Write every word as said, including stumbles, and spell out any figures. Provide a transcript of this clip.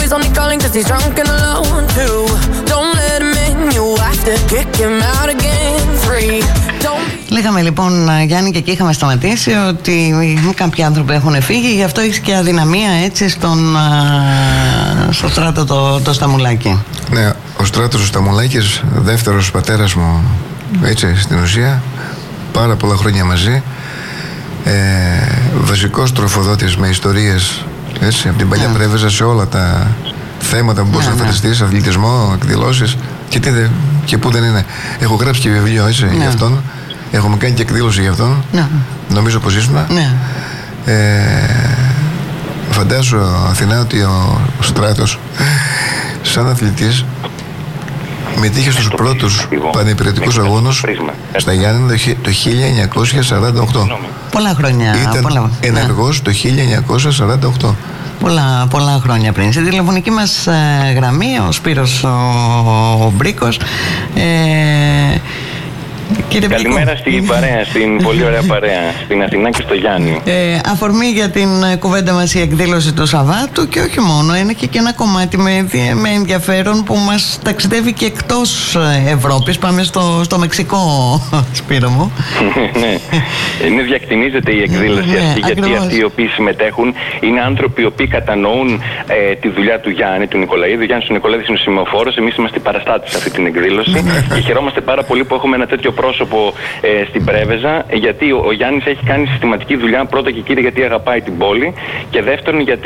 he's only calling cause he's drunk and alone. Two, don't let him in, you have to kick him out again. Three, don't... Λέγαμε λοιπόν, Γιάννη, και εκεί είχαμε σταματήσει, ότι κάποιοι άνθρωποι έχουν φύγει, γι' αυτό έχει και αδυναμία έτσι στον, στο Στράτο το, το Σταμουλάκη. Ναι, ο Στράτος ο Σταμουλάκης, δεύτερος πατέρας μου, έτσι στην ουσία, πάρα πολλά χρόνια μαζί, ε, βασικός τροφοδότης με ιστορίες, έτσι, από την παλιά yeah. Πρέβεζα σε όλα τα θέματα που μπορείς yeah, να φανταστείς, yeah. αθλητισμό, εκδηλώσεις και, τι, και πού δεν είναι. Έχω γράψει και βιβλίο έτσι, yeah. για αυτόν. Έχουμε κάνει και εκδήλωση για αυτόν. Ναι. Νομίζω πως ήσουν. Ναι. Ε, φαντάζω, Αθηνά, ότι ο, ο Στράτος σαν αθλητής μετήχε στους πρώτους πανεπηρετικούς αγώνους στα Γιάννενα το χίλια εννιακόσια σαράντα οκτώ. Πολλά χρόνια. Ήταν πολλά, ενεργός ναι. το χίλια εννιακόσια σαράντα οκτώ. Πολλά, πολλά χρόνια πριν. Στη τηλεφωνική μας ε, γραμμή ο Σπύρος ο, ο Μπρίκος. Ε, Κύριε Καλημέρα Μπρίκο. στην παρέα, στην πολύ ωραία παρέα, στην Αθηνά και στο Γιάννη. Ε, αφορμή για την κουβέντα μας η εκδήλωση του Σαββάτου, και όχι μόνο, είναι και, και ένα κομμάτι με, με ενδιαφέρον που μας ταξιδεύει και εκτός Ευρώπης. Πάμε στο, στο Μεξικό, Σπύρο μου. Ναι, είναι διακτηνίζεται η εκδήλωση ναι, αυτή, ακριβώς. γιατί αυτοί οι οποίοι συμμετέχουν είναι άνθρωποι οι οποίοι κατανοούν ε, τη δουλειά του Γιάννη, του Νικολαίδη. Ο Γιάννης ο Νικολαίδης είναι ο σημεοφόρος, εμείς είμαστε παραστάτες σε αυτή την εκδήλωση και χαιρόμαστε πάρα πολύ που έχουμε ένα τέτοιο πρόσωπο ε, στην Πρέβεζα, γιατί ο, ο Γιάννης έχει κάνει συστηματική δουλειά, πρώτα και κύριε γιατί αγαπάει την πόλη, και δεύτερον γιατί